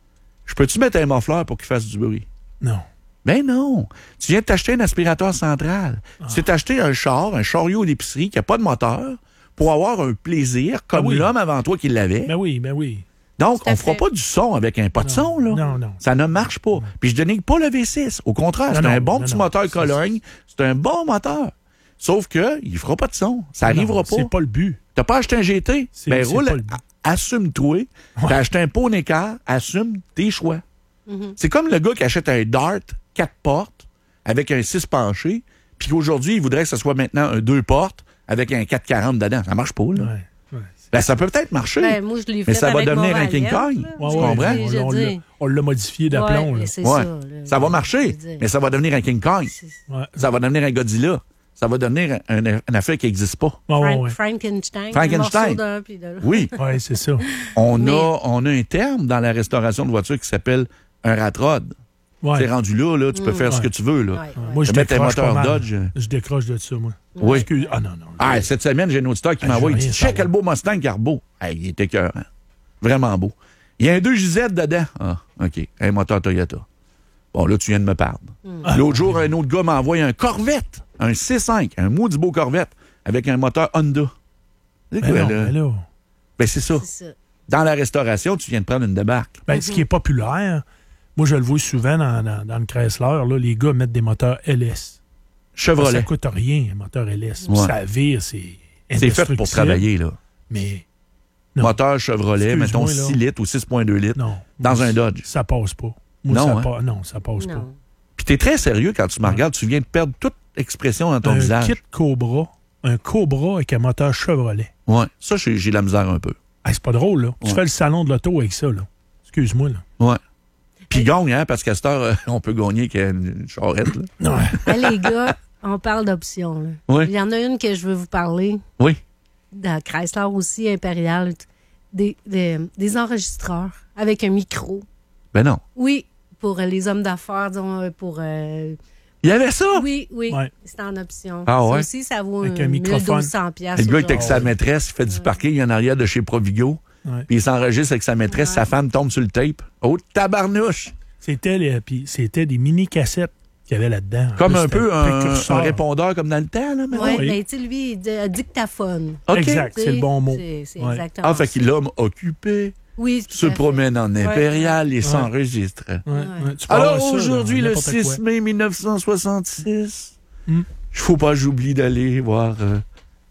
Je peux-tu mettre un muffler pour qu'il fasse du bruit? Non. Ben non. Tu viens de t'acheter un aspirateur central. Ah. Tu t'es acheté un char, un chariot d'épicerie qui n'a pas de moteur pour avoir un plaisir comme ben oui. l'homme avant toi qui l'avait. Ben oui, ben oui. Donc, on ne fera pas du son avec un pas de son, là. Non, non. Ça ne marche pas. Puis je dénigre pas le V six. Au contraire, c'est non, un bon non, petit non. moteur Cologne. C'est un bon moteur. Sauf que il fera pas de son. Ça n'arrivera pas. C'est pas le but. T'as pas acheté un G T? C'est, ben c'est roule, pas le but. Assume-toi. Ouais. T'as acheté un Poney Car, assume tes choix. Mm-hmm. C'est comme le gars qui achète un Dart, quatre portes, avec un six penché, puis qu'aujourd'hui, il voudrait que ce soit maintenant un deux portes, avec un quatre quarante dedans. Ça marche pas, là. Ouais. Ouais. Ben, ça peut peut-être marcher, ben, moi, je l'ai fait mais ça va devenir un King Kong. Ouais, tu comprends? On, on, l'a, on l'a modifié d'aplomb. Ouais, là. C'est ouais. ça, là. Ça va marcher, mais ça va devenir un King Kong. Ouais. Ça va devenir un Godzilla. Ça va devenir un, un, une affaire qui n'existe pas. Oh, Frank, ouais. Frankenstein. Frankenstein. D'un, puis de oui. Oui, c'est ça. On, mais... a, on a un terme dans la restauration de voitures qui s'appelle un rat rod. Ouais. C'est rendu là, là tu peux mmh. faire ouais. ce que tu veux. Là. Ouais, ouais. Moi, je mettre un moteur Dodge. Je décroche de ça, moi. Oui. Excuse... Ah non, non. Ah, cette semaine, j'ai un auditeur qui ah, m'envoie. Il dit check quel beau Mustang Carbo. Ah, il est écœurant. Vraiment beau. Il y a un deux J Z dedans. Ah, OK. Un moteur Toyota. Bon, là, tu viens de me perdre. Mmh. L'autre jour, un autre gars m'a envoyé un Corvette. Un C cinq. Un maudit beau Corvette. Avec un moteur Honda. C'est quoi, non, là? là? Ben, c'est ça. c'est ça. Dans la restauration, tu viens de prendre une débarque. Ben, mmh. ce qui est populaire, moi, je le vois souvent dans, dans, dans le Chrysler, là, les gars mettent des moteurs L S. Chevrolet. Ça ne coûte rien, un moteur L S. Ouais. Ça vire, c'est C'est fait pour travailler, là. Mais... Non. Moteur Chevrolet, mettons là. six litres ou six virgule deux litres. Non. Dans un Dodge. Ça passe pas. Moi, non, ça hein? pa... non, ça passe non. pas. Puis t'es très sérieux quand tu me regardes. Tu viens de perdre toute expression dans ton un visage. Un kit Cobra. Un Cobra avec un moteur Chevrolet. Ouais. Ça, j'ai, j'ai la misère un peu. Ah, c'est pas drôle, là. Ouais. Tu fais le salon de l'auto avec ça, là. Excuse-moi, là. Ouais. Puis gagne, hein, parce qu'à cette heure, euh, on peut gagner qu'une charrette, là. Ouais. Hey, les gars, on parle d'options, là. Oui. Il y en a une que je veux vous parler. Oui. Dans Chrysler aussi, Impérial. Des, des, des enregistreurs avec un micro. Ben non. Oui, pour les hommes d'affaires, disons, pour... Euh, il y avait ça? Oui, oui. Ouais. C'est en option. Ah ouais? Ça aussi, ça vaut avec un, un microphone. mille deux cents piastres. Le gars était avec sa maîtresse, il fait ouais. du parking en arrière de chez Provigo. Ouais. Puis il s'enregistre avec sa maîtresse, ouais. sa femme tombe sur le tape. Oh, tabarnouche! C'était, les, puis c'était des mini-cassettes qu'il y avait là-dedans. Comme plus, un peu un, un répondeur comme dans le temps, là, maintenant. Oui, mais tu sais, lui, il dit un dictaphone. Okay. Exact, c'est le bon mot. C'est, c'est ouais. exactement Ah, fait qu'il l'homme occupé. Oui, se promène en impérial ouais. et s'enregistre. Ouais. Ouais. Alors aujourd'hui, le six mai mille neuf cent soixante-six, il mm. ne faut pas que j'oublie d'aller voir euh,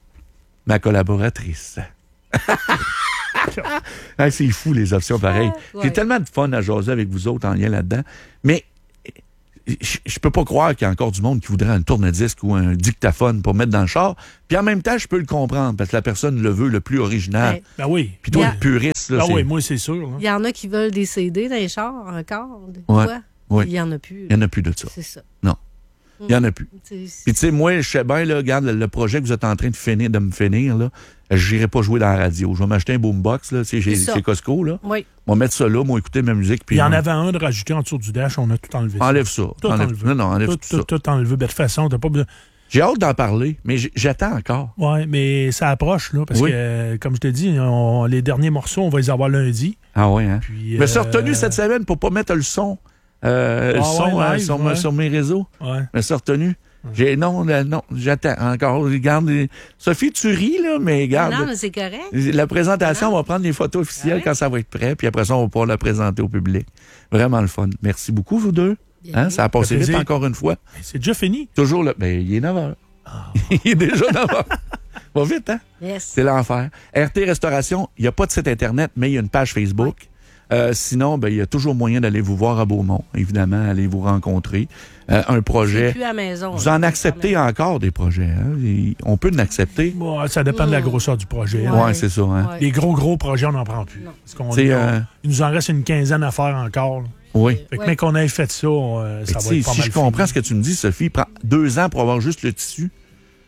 ma collaboratrice. ah, c'est fou les options pareilles. Ouais. J'ai tellement de fun à jaser avec vous autres en lien là-dedans. Mais je, je peux pas croire qu'il y a encore du monde qui voudrait un tourne-disque ou un dictaphone pour mettre dans le char. Puis en même temps, je peux le comprendre parce que la personne le veut le plus original. Ouais. Ben oui. Puis toi, a... le puriste. Là, ah c'est... oui, moi, c'est sûr. Il y en a qui veulent des C D dans les chars encore. Ouais. Quoi? Oui. Il y en a plus. Il y en a plus de ça. C'est ça. Non. Il n'y en a plus. C'est... Puis tu sais, moi, je sais bien, là, regarde, le, le projet que vous êtes en train de finir, de me finir, là, je n'irai pas jouer dans la radio. Je vais m'acheter un boombox, là, chez, chez Costco, là. Oui. On va mettre ça là, moi, écouter ma musique. Puis il y en on... avait un de rajouter en dessous du dash, on a tout enlevé. Enlève ça. Tout enlève... enlevé. Non, non, enlève tout, tout, tout ça. Tout, tout enlevé. Ben, de toute façon, t'as pas besoin. J'ai hâte d'en parler, mais j'attends encore. Oui, mais ça approche, là, parce oui. que, euh, comme je te dis, on, les derniers morceaux, on va les avoir lundi. Ah oui, hein? Puis, je me suis euh... retenu cette semaine pour pas mettre le son, euh, ah, le son ouais, live, sur, ouais. sur mes réseaux. Ouais. Je me suis retenu. J'ai, non, non, j'attends encore. Regarde, Sophie, tu ris, là, mais regarde. Non, mais c'est correct. La présentation, non. on va prendre les photos officielles ah oui? quand ça va être prêt, puis après ça, on va pouvoir la présenter au public. Vraiment le fun. Merci beaucoup, vous deux. Hein, ça a passé vite encore une fois. C'est déjà fini. Toujours là. Ben, il est neuf heures. Oh. Il est déjà neuf heures. Va vite, hein? Yes. C'est l'enfer. R T Restauration, il n'y a pas de site Internet, mais il y a une page Facebook. Oui. Euh, sinon, ben, il y a toujours moyen d'aller vous voir à Beaumont, évidemment, aller vous rencontrer. Euh, un projet. C'est plus à la maison. Vous en acceptez encore des projets. Hein? On peut en accepter. Bon, ça dépend mmh. de la grosseur du projet. Oui, ouais, c'est ça. Hein? Ouais. Les gros, gros projets, on n'en prend plus. Parce qu'on est, euh... Il nous en reste une quinzaine à faire encore. Là. Oui. Fait que, ouais. mais qu'on ait fait ça, euh, ça va être pas si mal je comprends fini. ce que tu me dis, Sophie, prend deux ans pour avoir juste le tissu.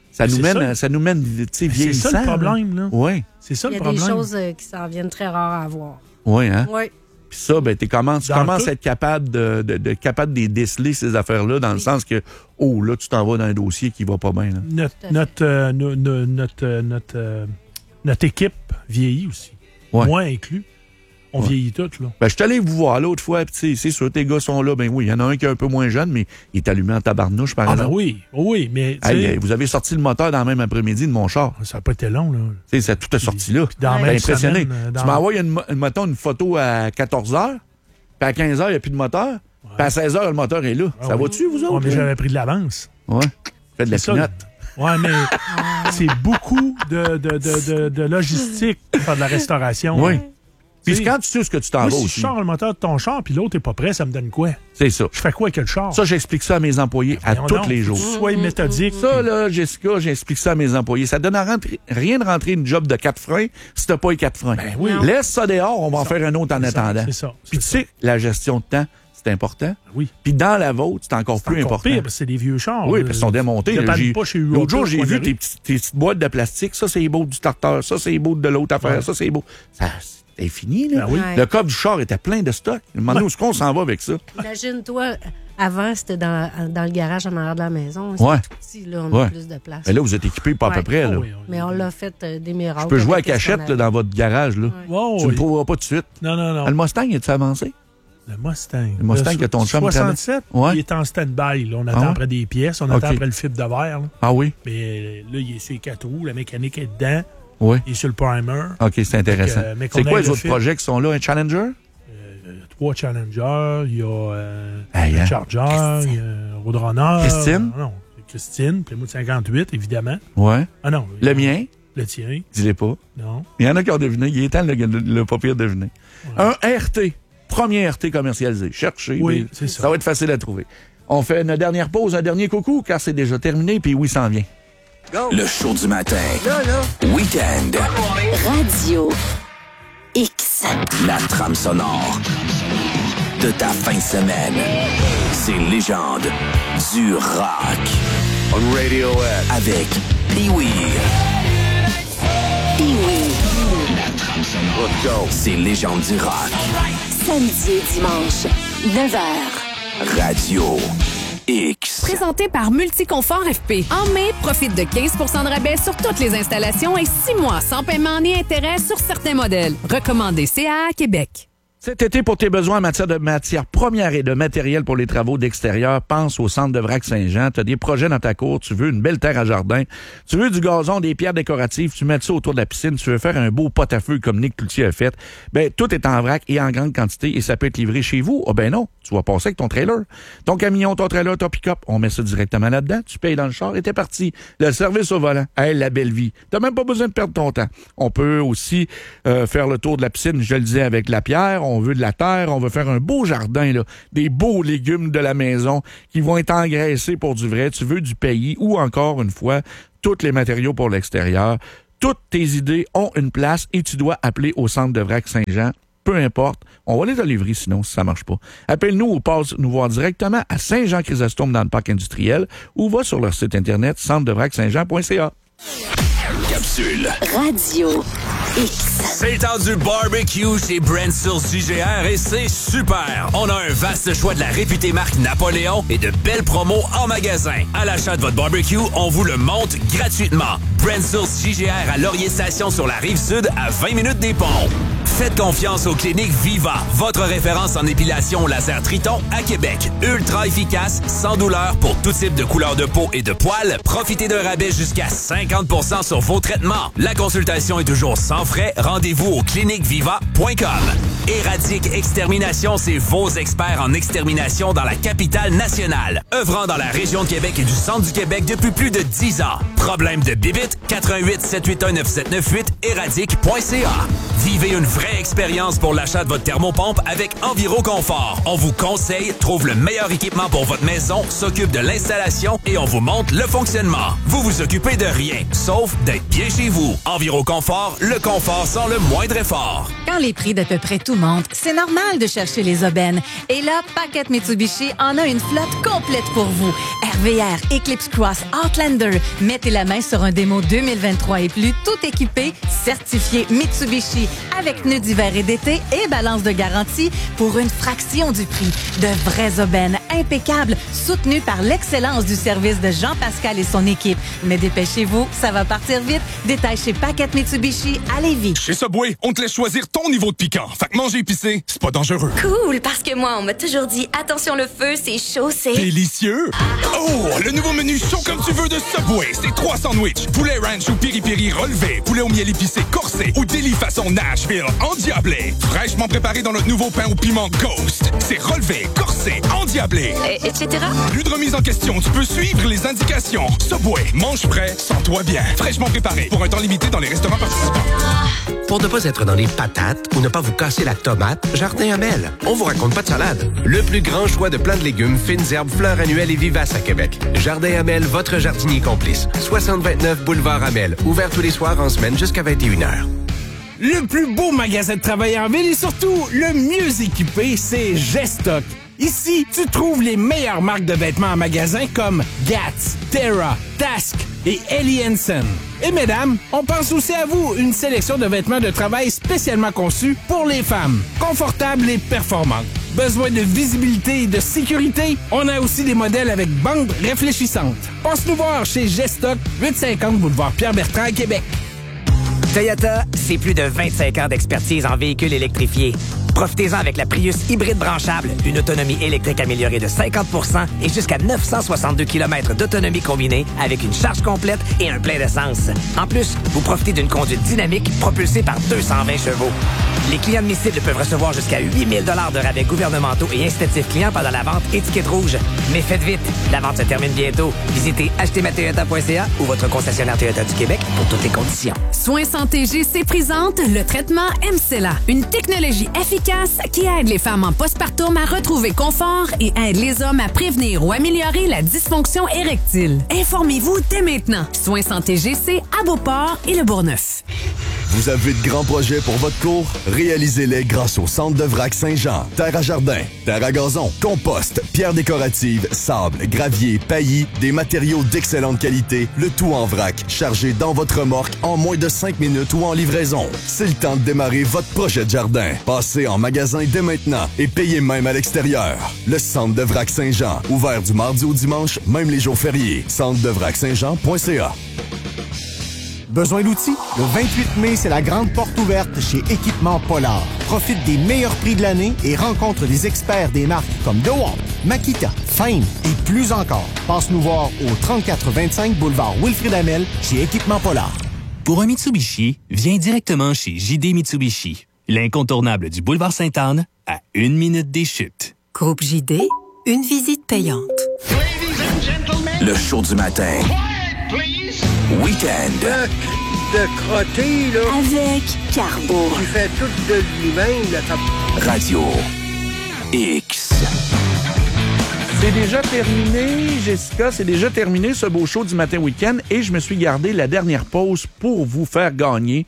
Ça nous, C'est mène, ça. ça nous mène, tu sais, vieillissant. C'est ça le problème, là. Oui. C'est ça Il y le a problème. des choses euh, qui s'en viennent très rares à voir. Oui, hein? Oui. Puis ça, ben, t'es comment, tu Dans commences tout. à être capable de, de, de capable de déceler ces affaires-là, dans le sens que, oh, là, tu t'en vas dans un dossier qui va pas bien. Là. Notre, notre, euh, no- no- notre, euh, notre, euh, notre équipe vieillit aussi. Ouais. Moi inclus. On Ouais. vieillit toutes, là. Ben, je suis allé vous voir l'autre fois, puis tu sais, c'est sûr, tes gars sont là. Ben oui, il y en a un qui est un peu moins jeune, mais il est allumé en tabarnouche, par Ah, ben exemple. oui, oui, mais. tu Hey, sais, hey, vous avez sorti le moteur dans le même après-midi de mon char. ça n'a pas été long, là. Tu sais, ça tout est sorti là. dans la T'es même impressionné. semaine, euh, dans- Tu m'envoies une, mo- mettons, une photo à quatorze heures, puis à quinze heures, il n'y a plus de moteur. Puis à seize heures, le moteur est là. Ah ça oui. va-tu, vous autres? Ouais, mais là? j'avais pris de l'avance. Ouais. Faites de la C'est ça, pinotte. Ouais, mais c'est beaucoup de, de, de, de, de logistique pour faire de la restauration. Oui. Puis Tu sais, quand tu sais ce que tu t'en Moi, vas si aussi. je sors le moteur de ton char puis l'autre n'est pas prêt, ça me donne quoi? C'est ça. Je fais quoi avec le char? Ça, j'explique ça à mes employés à Voyons tous donc, les jours. faut que tu sois méthodique. Ça, là, Jessica, j'explique ça à mes employés. Ça donne à rentrer- rien de rentrer une job de quatre freins si t'as pas les quatre freins. Ben oui. Laisse ça dehors, on va en faire un autre en C'est ça, attendant. c'est ça, Puis tu sais, la gestion de temps, c'est important. Oui. Puis dans la vôtre, c'est encore plus Encore important. pire, parce que c'est des vieux chars. Oui, là. parce qu'ils sont démontés. Ils là. dépannent J'ai- pas chez eux. L'autre jour, j'ai vu tes tes petites, tes petites boîtes de plastique. Ça, c'est les beaux du starter. Ça, c'est les beaux de l'autre affaire. Ouais. Ça, c'est les beaux. Ça, c'est fini, là. Ben oui. Ouais. Le coffre du char était plein de stock. Demande-nous où est-ce qu'on s'en va avec ça. Imagine-toi, avant, c'était dans, dans le garage en arrière de la maison. Ouais. C'était tout petit, là, on Ouais. a plus de place. Mais là, vous êtes équipés pas à peu Ouais. près, là. Oh, oui, oui. Mais on l'a fait euh, des miracles. Je peux jouer à avec ce qu'on cachette avait. là, dans votre garage, là. Oh, Tu ne oui. le trouveras pas tout de suite. Non, non, non. Ah, le Mustang, est-tu avancé? Le Mustang. Le Mustang que ton chum soixante-sept, Ouais. il est en stand-by. Là. On attend Ah ouais? après des pièces, on Ok. attend après le fibre de verre. Là. Ah oui? Mais euh, là, il est sur les quatre roues, la mécanique est dedans, Oui. il est sur le primer. OK, c'est intéressant. Fait que, euh, mais qu'on C'est quoi ait les le autres fil. projets qui sont là? Un Challenger? Euh, trois Challengers, il y a euh, Hey, un hein? Charger, il y a un Roadrunner. Christine? Ah non, c'est Christine, Plymouth cinquante-huit, évidemment. Ouais. Ah non. Le euh, mien? Le tien, Dis-les pas. non. Il y en a qui ont deviné. Il est temps le, le, le pas pire deviner. Un R T. Premier R T commercialisé. Cherchez. Oui, mais c'est ça. Ça va être facile à trouver. On fait une dernière pause, un dernier coucou, car c'est déjà terminé, puis oui, s'en vient. Le show du matin. Week-end. Radio X. La trame sonore de ta fin de semaine. Ces légendes du rock. On Radio X. Avec Pee-Wee. Pee-Wee. Let's go. Ces légendes du rock. Samedi et dimanche, neuf heures. Radio X. Présenté par Multiconfort F P. En mai, profite de quinze pour cent de rabais sur toutes les installations et six mois sans paiement ni intérêt sur certains modèles. Recommandé C A A Québec. Cet été, pour tes besoins en matière de matières premières et de matériel pour les travaux d'extérieur, pense au centre de Vrac-Saint-Jean. Tu as des projets dans ta cour, tu veux une belle terre à jardin, tu veux du gazon, des pierres décoratives, tu mets ça autour de la piscine, tu veux faire un beau pot à feu comme Nick Cloutier a fait. Ben, tout est en vrac et en grande quantité et ça peut être livré chez vous. Ah ben non, tu vas passer avec ton trailer. Ton camion, ton trailer, ton pick-up, on met ça directement là-dedans, tu payes dans le char et t'es parti. Le service au volant, hey, la belle vie. T'as même pas besoin de perdre ton temps. On peut aussi euh, faire le tour de la piscine, je le disais, avec la pierre. On veut de la terre, on veut faire un beau jardin, là, des beaux légumes de la maison qui vont être engraissés pour du vrai. Tu veux du pays ou encore une fois, tous les matériaux pour l'extérieur. Toutes tes idées ont une place et tu dois appeler au centre de Vrac-Saint-Jean. Peu importe, on va les délivrer sinon si ça marche pas. Appelle-nous ou passe nous voir directement à Saint-Jean-Chrysostome dans le parc industriel ou va sur leur site internet centre de vrac saint jean point c a. Capsule. Radio X. C'est le temps du barbecue chez Brensel C G R et c'est super! On a un vaste choix de la réputée marque Napoléon et de belles promos en magasin. À l'achat de votre barbecue, on vous le monte gratuitement. Brensel C G R à Laurier Station sur la Rive-Sud à vingt minutes des ponts. Faites confiance aux cliniques Viva, votre référence en épilation laser Triton à Québec. Ultra efficace, sans douleur pour tout type de couleur de peau et de poils. Profitez d'un rabais jusqu'à cinquante pour cent sur vos traitements. La consultation est toujours sans frais. Rendez-vous au clinique viva point com. Éradique Extermination, c'est vos experts en extermination dans la capitale nationale. Œuvrant dans la région de Québec et du centre du Québec depuis plus de dix ans. Problème de bibite? quatre un huit, sept huit un, neuf sept neuf huit, éradique point c a. Vivez une vraie expérience pour l'achat de votre thermopompe avec EnviroConfort. On vous conseille, trouve le meilleur équipement pour votre maison, s'occupe de l'installation et on vous montre le fonctionnement. Vous vous occupez de rien, sauf d'être bien chez vous. EnviroConfort, le confort sans le moindre effort. Quand les prix d'à peu près tout montent, c'est normal de chercher les aubaines. Et là, Paquette Mitsubishi en a une flotte complète pour vous. R V R, Eclipse Cross, Outlander. Mettez la main sur un démo deux mille vingt-trois et plus, tout équipé, certifié Mitsubishi, avec pneus d'hiver et d'été et balance de garantie pour une fraction du prix. De vraies aubaines impeccables, soutenues par l'excellence du service de Jean-Pascal et son équipe. Mais dépêchez-vous, ça va partir vite. Détail chez Paquette Mitsubishi à Lévis. Chez Subway, on te laisse choisir ton niveau de piquant. Fait que manger épicé, c'est pas dangereux. Cool, parce que moi, on m'a toujours dit, attention le feu, c'est chaud, c'est... Délicieux! Oh, le nouveau menu chaud comme tu veux de Subway. C'est trois sandwichs, poulet ranch ou piri-piri relevé, poulet au miel épicé corsé ou délit façon Nashville endiablé. Fraîchement préparé dans notre nouveau pain au piment Ghost. C'est relevé, corsé, endiablé. Et, etc. Plus de remise en question, tu peux suivre les indications. Subway, mange frais, sens-toi bien. Fraîchement préparé pour un temps limité dans les restaurants participants. Pour ne pas être dans les patates ou ne pas vous casser la tomate, Jardin Amel. On vous raconte pas de salade. Le plus grand choix de plants de légumes, fines herbes, fleurs annuelles et vivaces à Québec. Jardin Amel, votre jardinier complice. soixante vingt-neuf boulevard Amel. Ouvert tous les soirs en semaine jusqu'à vingt et une heures. Le plus beau magasin de travail en ville et surtout le mieux équipé, c'est Gestock. Ici, tu trouves les meilleures marques de vêtements en magasin comme Gats, Terra, Task et Ellie Hansen. Et mesdames, on pense aussi à vous, une sélection de vêtements de travail spécialement conçus pour les femmes, confortables et performantes. Besoin de visibilité et de sécurité? On a aussi des modèles avec bandes réfléchissantes. Passe nous voir chez Gestock, huit cent cinquante boulevard Pierre-Bertrand à Québec. Toyota, c'est plus de vingt-cinq ans d'expertise en véhicules électrifiés. Profitez-en avec la Prius hybride branchable, une autonomie électrique améliorée de cinquante pour cent et jusqu'à neuf cent soixante-deux kilomètres d'autonomie combinée avec une charge complète et un plein d'essence. En plus, vous profitez d'une conduite dynamique propulsée par deux cent vingt chevaux. Les clients admissibles peuvent recevoir jusqu'à huit mille dollars de rabais gouvernementaux et incitatifs clients pendant la vente étiquette rouge. Mais faites vite, la vente se termine bientôt. Visitez acheter ma toyota point c a ou votre concessionnaire Toyota du Québec pour toutes les conditions. Soins Santé G C présente le traitement M C E L A, une technologie efficace qui aide les femmes en postpartum à retrouver confort et aide les hommes à prévenir ou améliorer la dysfonction érectile. Informez-vous dès maintenant. Soins Santé G C à Beauport et Le Bourgneuf. Vous avez de grands projets pour votre cour? Réalisez-les grâce au Centre de Vrac Saint-Jean. Terre à jardin, terre à gazon, compost, pierres décoratives, sable, gravier, paillis, des matériaux d'excellente qualité, le tout en vrac, chargé dans votre remorque en moins de cinq minutes ou en livraison. C'est le temps de démarrer votre projet de jardin. Passez en magasin dès maintenant et payez même à l'extérieur. Le Centre de Vrac Saint-Jean, ouvert du mardi au dimanche, même les jours fériés. centre de vrac saint jean point c a. Besoin d'outils? Le vingt-huit mai, c'est la grande porte ouverte chez Équipement Polar. Profite des meilleurs prix de l'année et rencontre des experts des marques comme DeWalt, Makita, Fame et plus encore. Passe nous voir au trente-quatre vingt-cinq boulevard Wilfrid Hamel chez Équipement Polar. Pour un Mitsubishi, viens directement chez J D Mitsubishi, l'incontournable du boulevard Sainte-Anne, à une minute des chutes. Groupe J D, une visite payante. Le show du matin. Week-end. De, de crotter, là. Avec Carbo. Il fait tout de lui-même, là. Radio X. C'est déjà terminé, Jessica, c'est déjà terminé ce beau show du matin week-end et je me suis gardé la dernière pause pour vous faire gagner.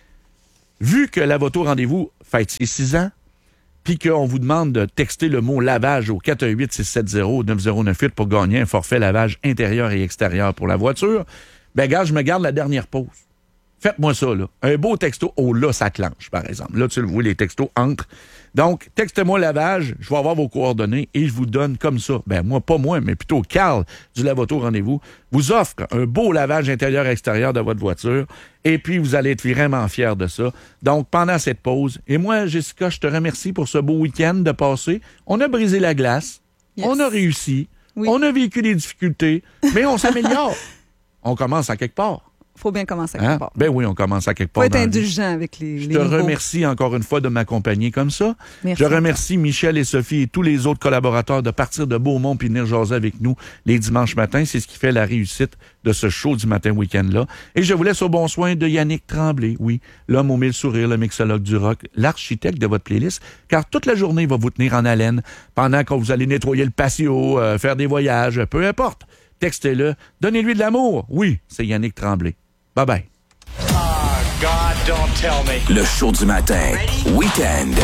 Vu que la Voto Rendez-vous fête ses six ans, puis qu'on vous demande de texter le mot lavage au quatre un huit six sept zéro neuf zéro neuf huit pour gagner un forfait lavage intérieur et extérieur pour la voiture, ben gars, je me garde la dernière pause. Faites-moi ça, là. Un beau texto. Oh, là, ça clenche, par exemple. Là, tu le vois, les textos entrent. Donc, textez-moi lavage, je vais avoir vos coordonnées et je vous donne comme ça. Ben, moi, pas moi, mais plutôt Carl du Lavoto Rendez-vous vous offre un beau lavage intérieur-extérieur de votre voiture et puis vous allez être vraiment fiers de ça. Donc, pendant cette pause, et moi, Jessica, je te remercie pour ce beau week-end de passer. On a brisé la glace. Yes. On a réussi. Oui. On a vécu des difficultés, mais on s'améliore. On commence à quelque part. faut bien commencer à Hein? quelque part. Ben oui, on commence à quelque part. Faut être dans la vie. indulgent avec les, Je les te nouveaux. remercie encore une fois de m'accompagner comme ça. Merci Je à toi. remercie Michel et Sophie et tous les autres collaborateurs de partir de Beaumont puis venir jaser avec nous les dimanches matins. C'est ce qui fait la réussite de ce show du matin week-end-là. Et je vous laisse au bon soin de Yannick Tremblay, oui, l'homme aux mille sourires, le mixologue du rock, l'architecte de votre playlist, car toute la journée il va vous tenir en haleine pendant que vous allez nettoyer le patio, euh, faire des voyages, peu importe. Textez-le. Donnez-lui de l'amour. Oui, c'est Yannick Tremblay. Bye-bye. God, don't tell me. Le show du matin. Week-end.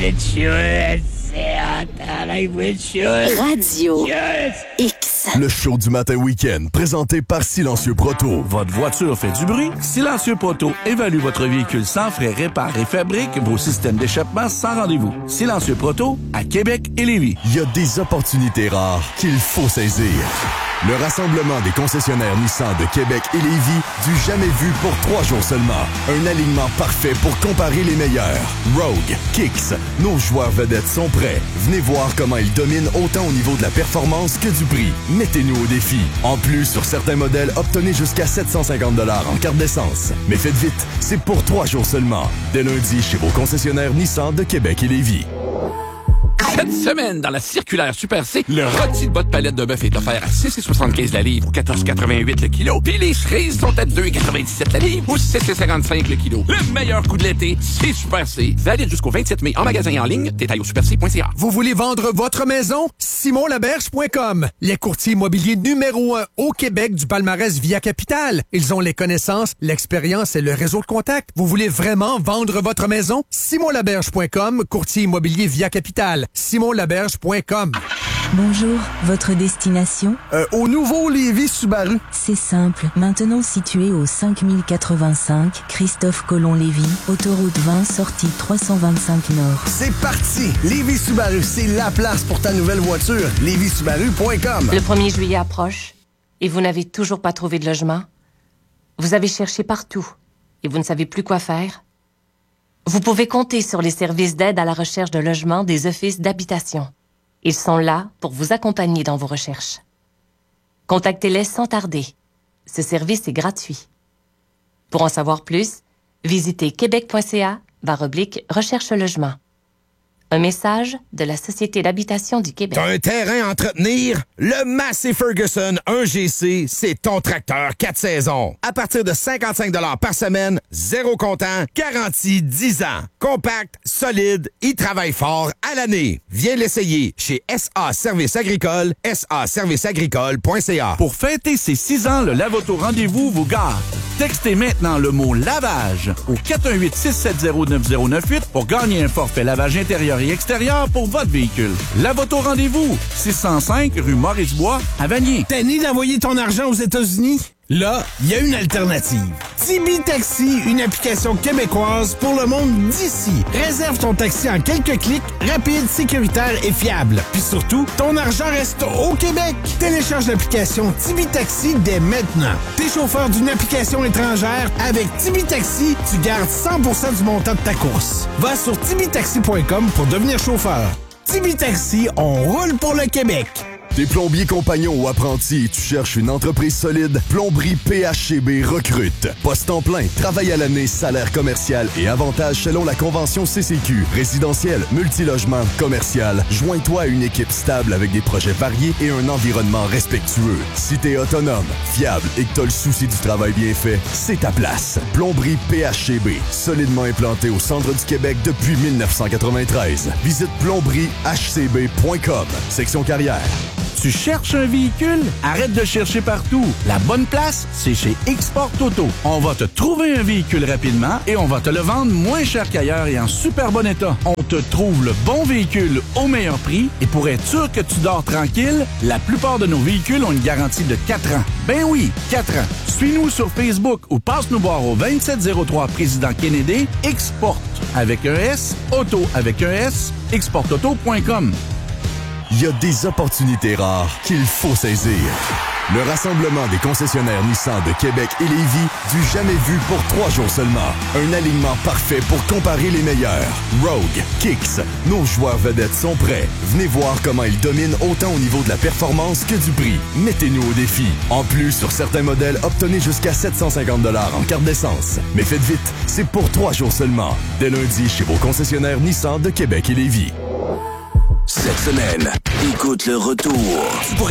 Radio X. Le show du matin week-end, présenté par Silencieux Proto. Votre voiture fait du bruit? Silencieux Proto évalue votre véhicule sans frais, répare et fabrique vos systèmes d'échappement sans rendez-vous. Silencieux Proto à Québec et Lévis. Il y a des opportunités rares qu'il faut saisir. Le rassemblement des concessionnaires Nissan de Québec et Lévis, du jamais vu pour trois jours seulement. Un alignement parfait pour comparer les meilleurs. Rogue, Kicks, nos joueurs vedettes sont prêts. Venez voir comment ils dominent autant au niveau de la performance que du prix. Mettez-nous au défi. En plus, sur certains modèles, obtenez jusqu'à sept cent cinquante dollars en carte d'essence. Mais faites vite, c'est pour trois jours seulement. Dès lundi, chez vos concessionnaires Nissan de Québec et Lévis. Cette semaine, dans la circulaire Super C, le rôti de bas de palette de bœuf est offert à six virgule soixante-quinze la livre ou quatorze virgule quatre-vingt-huit le kilo. Puis les cerises sont à deux virgule quatre-vingt-dix-sept la livre ou six virgule cinquante-cinq le kilo. Le meilleur coup de l'été, c'est Super C. Valide jusqu'au vingt-sept mai en magasin et en ligne. Détail au super c point c a. Vous voulez vendre votre maison? simon laberge point com. Les courtiers immobiliers numéro un au Québec du palmarès Via Capital. Ils ont les connaissances, l'expérience et le réseau de contacts. Vous voulez vraiment vendre votre maison? simon laberge point com, courtier immobilier Via Capital. simon laberge point com. Bonjour, votre destination? Euh, au nouveau Lévis Subaru. C'est simple. Maintenant situé au cinq mille quatre-vingt-cinq, Christophe Colomb-Lévis, autoroute vingt, sortie trois cent vingt-cinq Nord. C'est parti! Lévis Subaru, c'est la place pour ta nouvelle voiture. lévis subaru point com. Le premier juillet approche et vous n'avez toujours pas trouvé de logement? Vous avez cherché partout et vous ne savez plus quoi faire? Vous pouvez compter sur les services d'aide à la recherche de logement des offices d'habitation. Ils sont là pour vous accompagner dans vos recherches. Contactez-les sans tarder. Ce service est gratuit. Pour en savoir plus, visitez québec point c a barre oblique recherche logement. Un message de la Société d'habitation du Québec. T'as un terrain à entretenir? Le Massey Ferguson un G C, c'est ton tracteur quatre saisons. À partir de cinquante-cinq dollars par semaine, zéro comptant, garantie dix ans. Compact, solide, il travaille fort à l'année. Viens l'essayer chez S A Service Agricole, s a service agricole point c a. Pour fêter ses six ans, le Lavoto Rendez-vous vous gâte. Textez maintenant le mot lavage au quatre un huit, six sept zéro, neuf zéro neuf huit pour gagner un forfait lavage intérieur et extérieur pour votre véhicule. Lavoto Rendez-vous, six cent cinq rue Maurice-Bois à Vanier. T'as ni d'envoyer ton argent aux États-Unis? Là, il y a une alternative. Tibi Taxi, une application québécoise pour le monde d'ici. Réserve ton taxi en quelques clics, rapide, sécuritaire et fiable. Puis surtout, ton argent reste au Québec. Télécharge l'application Tibi Taxi dès maintenant. T'es chauffeur d'une application étrangère, avec Tibi Taxi, tu gardes cent pour cent du montant de ta course. Va sur tibi taxi point com pour devenir chauffeur. Tibi Taxi, on roule pour le Québec. T'es plombier compagnon ou apprenti et tu cherches une entreprise solide? Plomberie P H C B recrute. Poste en plein, travail à l'année, salaire commercial et avantages selon la convention C C Q. Résidentiel, multilogement, commercial. Joins-toi à une équipe stable avec des projets variés et un environnement respectueux. Si t'es autonome, fiable et que t'as le souci du travail bien fait, c'est ta place. Plomberie P H C B, solidement implanté au centre du Québec depuis mille neuf cent quatre-vingt-treize. Visite plomberie h c b point com. Section carrière. Tu cherches un véhicule? Arrête de chercher partout. La bonne place, c'est chez Export Auto. On va te trouver un véhicule rapidement et on va te le vendre moins cher qu'ailleurs et en super bon état. On te trouve le bon véhicule au meilleur prix et pour être sûr que tu dors tranquille, la plupart de nos véhicules ont une garantie de quatre ans. Ben oui, quatre ans. Suis-nous sur Facebook ou passe nous voir au vingt-sept zéro trois Président Kennedy. Export avec un S, Auto avec un S, export auto point com. il y a des opportunités rares qu'il faut saisir. Le rassemblement des concessionnaires Nissan de Québec et Lévis, du jamais vu pour trois jours seulement. Un alignement parfait pour comparer les meilleurs. Rogue, Kicks, nos joueurs vedettes sont prêts. Venez voir comment ils dominent autant au niveau de la performance que du prix. Mettez-nous au défi. En plus, sur certains modèles, obtenez jusqu'à sept cent cinquante dollars en carte d'essence. Mais faites vite, c'est pour trois jours seulement. Dès lundi, chez vos concessionnaires Nissan de Québec et Lévis. Cette semaine, écoute le retour